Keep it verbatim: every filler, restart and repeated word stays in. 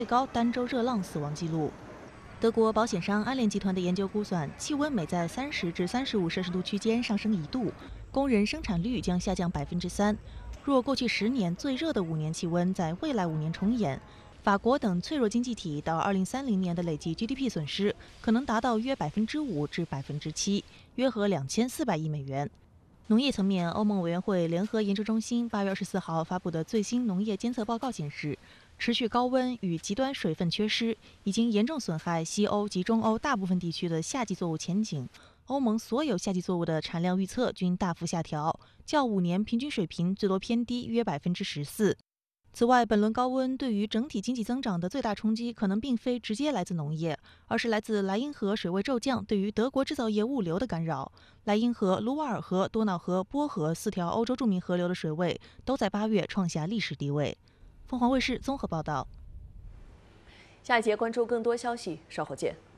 最高单周热浪死亡记录。德国保险商安联集团的研究估算，气温每在三十至三十五摄氏度区间上升一度，工人生产率将下降百分之三。若过去十年最热的五年气温在未来五年重演，法国等脆弱经济体到二零三零年的累计 G D P 损失可能达到约百分之五至百分之七，约合两千四百亿美元。农业层面，欧盟委员会联合研究中心八月二十四号发布的最新农业监测报告显示，持续高温与极端水分缺失已经严重损害西欧及中欧大部分地区的夏季作物前景。欧盟所有夏季作物的产量预测均大幅下调，较五年平均水平最多偏低约百分之十四。此外，本轮高温对于整体经济增长的最大冲击，可能并非直接来自农业，而是来自莱茵河水位骤降对于德国制造业物流的干扰。莱茵河、卢瓦尔河、多瑙河、波河四条欧洲著名河流的水位都在八月创下历史低位。凤凰卫视综合报道。 下一节关注更多消息，稍后见。